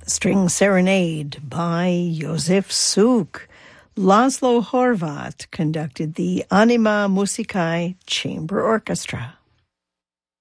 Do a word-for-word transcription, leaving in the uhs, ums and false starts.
The String Serenade by Josef Suk. Laszlo Horvat conducted the Anima Musicae Chamber Orchestra.